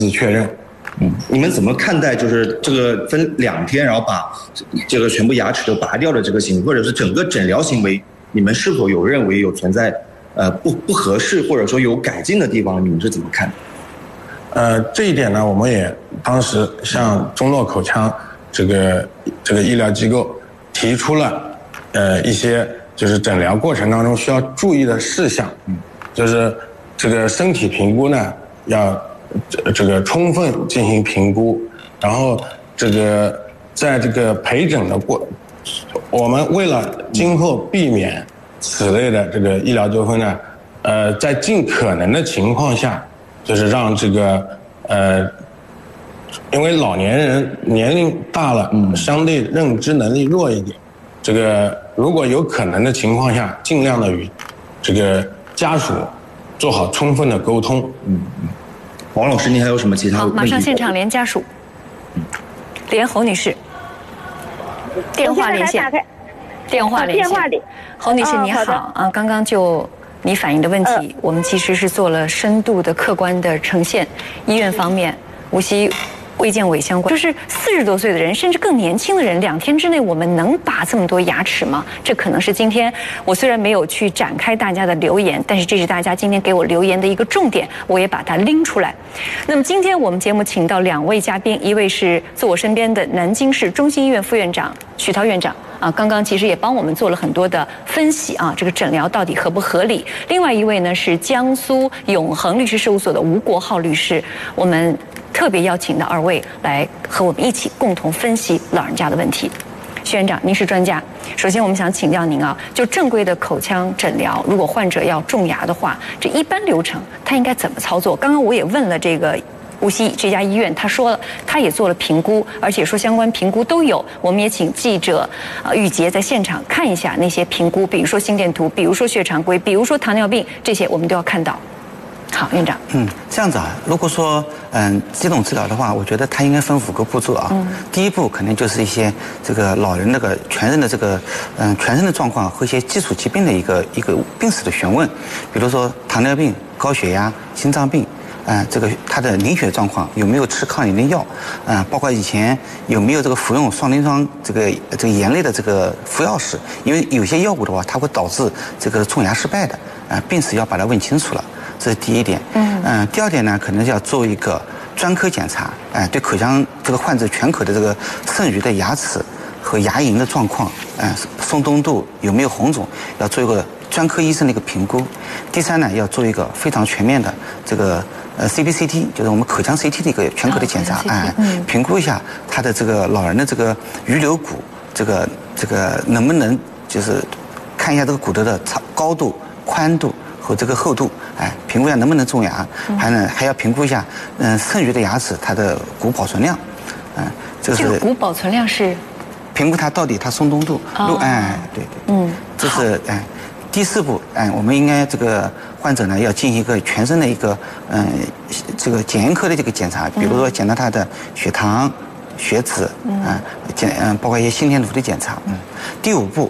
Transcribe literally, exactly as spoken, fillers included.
确认。 嗯，你们怎么看待就是这个分两天，然后把这个全部牙齿都拔掉的这个行为，或者是整个诊疗行为，你们是否有认为有存在呃不不合适，或者说有改进的地方？你们是怎么看？ 呃，这一点呢，我们也当时向中诺口腔这个这个医疗机构提出了呃一些就是诊疗过程当中需要注意的事项，嗯，就是这个身体评估呢要这这个充分进行评估，然后这个在这个陪诊的过，我们为了今后避免此类的这个医疗纠纷呢，呃，在尽可能的情况下。就是让这个呃，因为老年人年龄大了，嗯，相对认知能力弱一点，这个如果有可能的情况下，尽量的与这个家属做好充分的沟通。嗯嗯。 王老师，您还有什么其他？ 好，马上现场连家属，连侯女士，电话连线，电话连线。电话里，侯女士你好啊，刚刚就。你反映的问题，呃、我们其实是做了深度的、客观的呈现。医院方面，无锡卫健委相关，就是四十多岁的人，甚至更年轻的人，两天之内我们能拔这么多牙齿吗？这可能是今天我虽然没有去展开大家的留言，但是这是大家今天给我留言的一个重点，我也把它拎出来。那么今天我们节目请到两位嘉宾，一位是坐我身边的南京市中心医院副院长许涛院长。啊，刚刚其实也帮我们做了很多的分析啊，这个诊疗到底合不合理？另外一位呢是江苏永恒律师事务所的吴国浩律师，我们特别邀请到二位来和我们一起共同分析老人家的问题。徐院长，您是专家，首先我们想请教您啊，就正规的口腔诊疗，如果患者要种牙的话，这一般流程他应该怎么操作？刚刚我也问了这个。无锡这家医院，他说了，他也做了评估，而且说相关评估都有。我们也请记者啊玉洁在现场看一下那些评估，比如说心电图，比如说血常规，比如说糖尿病，这些我们都要看到。好，院长。 嗯，这样子啊，如果说嗯这种治疗的话，我觉得它应该分五个步骤啊。嗯。第一步肯定就是一些这个老人那个全身的这个嗯全身的状况和一些基础疾病的一个一个病史的询问，比如说糖尿病、高血压、心脏病。嗯，这个他的凝血状况有没有吃抗凝的药？嗯，包括以前有没有这个服用双磷酸这个这个盐类的这个服药史？因为有些药物的话，它会导致这个种牙失败的。啊，病史要把它问清楚了，这是第一点。嗯嗯，第二点呢，可能要做一个专科检查，哎，对口腔这个患者全口的这个剩余的牙齿和牙龈的状况，嗯，松动度有没有红肿，要做一个专科医生的一个评估。第三呢，要做一个非常全面的这个。呃 ，C B C T 就是我们口腔 C T 的一个全口的检查，哎，嗯、评估一下他的这个老人的这个余留骨，这个这个能不能就是看一下这个骨头的长高度、宽度和这个厚度，哎，评估一下能不能种牙，嗯、还能还要评估一下，嗯，剩余的牙齿它的骨保存量，嗯， 这是这个骨保存量是评估它到底它松动度，哦、哎，对对，嗯，这是哎。第四步，哎，我们应该这个患者呢要进行一个全身的一个嗯这个检验科的这个检查，比如说检查他的血糖、血脂，嗯，检嗯包括一些心电图的检查，嗯。第五步